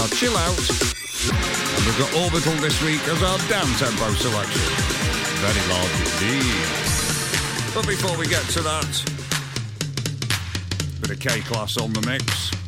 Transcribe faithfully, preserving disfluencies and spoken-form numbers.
I'll chill out. And we've got Orbital this week as our down-tempo selection. Very large indeed. But before we get to that, bit of K-Class on the mix.